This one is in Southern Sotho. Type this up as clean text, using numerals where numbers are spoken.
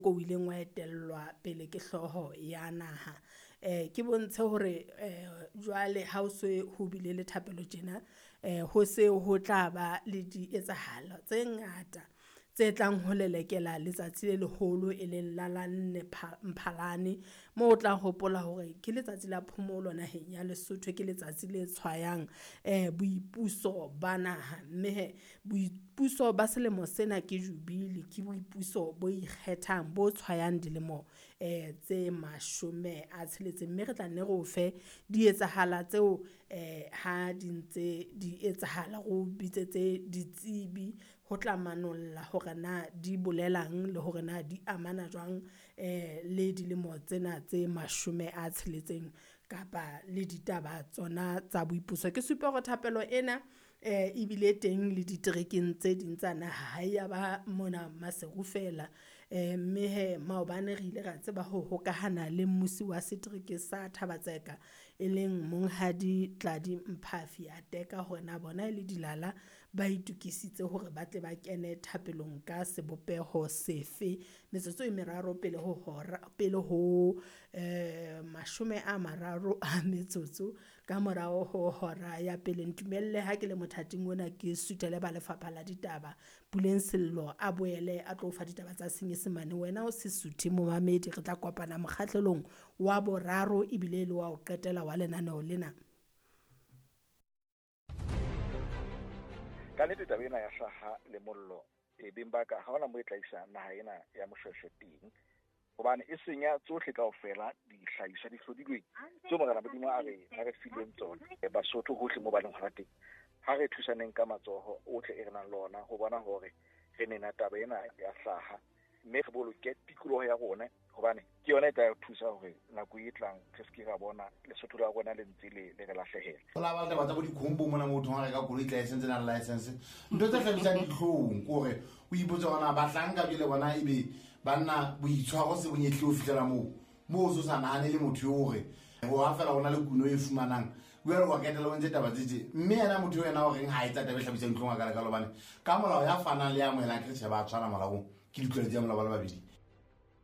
ko ileng wa etellwa pele ke hloho ya naha ke bontshe hore jwale ha o se ho bile le thapelo tjena ho se ho tla ba le di etsahalo tse ngata tse tlang ho lelekela letsatsi le leholo e leng la 4 Mphalane mo o tla hopola hore ke letsatsi la phomolo naheng ya Lesotho ke letsatsi le tshwayang boipuso ba naha mme boipuso ba selemo sena ke jubile ke boipuso bo ikgethang bo tshwayang dilemo tse 60 mme re tla nne go fe di etsahala tseo ha di ntse di etsahala go bitsetse ditsebi ho tla manolla hore na di bolelang le hore na di amana jwang le dilemo tsena tse 60 kapa le ditaba tsona tsa boipuso ke supa go thapelo ena e bile teng le ditreking tse ding tsa naha ha ya ba mona Maseru fela mme he maobane re ile ra tseba ho hokahana le mmusi wa setreke sa Thabatseka e leng Monghadi Tladi Mphafi a teka hore na bona le dilala ba itukisitse hore ba tle ba kene thapelong ka sebopeho sefe metsotso e meraro pele ho hora pele ho 30 a metsotso ka morao ho hora ya pele ntumelle ha ke le mothating ona ke sutele ba lefapha la ditaba Puleng Sello a boele a tlo fa ditaba tsa Senyesemane wena o se suthi momamedi re tla kopana mokgahlelong wa boraro ebile le wa o qetela wa lenaneo lena ka nnete taba ena ya hlaha le mollo e beng ba ka ha ona mo e tlaisa naha ena ya Moshweshwe teng hobane e senya tsohle kaofela dihlahiswa di hlodilweng tso Morena Modimo a re fileng tsona Basotho hohle mo ba leng hona teng ha re thusaneng ka matsoho ohle e re nang le ona ho bona hore re nena taba ena ya hlaha mme re boloke tikoloho ya rona hobane ke yona e tla thusa hore nako e tlang re se ke ra bona Lesotho la rona le ntse le re lahlehela la ba taba tsa bo dikhombo mona motho ha re ka koloi license na license ntho tse hlabisang dihlong kore o ipotsa ona ba hlanka bile bona ebe banna boitshwaro se bonyehle o fitlela mo so sa nahane le motho hore go ha fela ona le kuno e fumanang buela wa ketela o ntse taba tse mme yena motho yena o reng ha etsa taba hlabisang dihlong ka le ka lobane ka molao ya fanang le ya moela ke se ba tshwana molao ke ditlwaelo tsa molao ba le babedi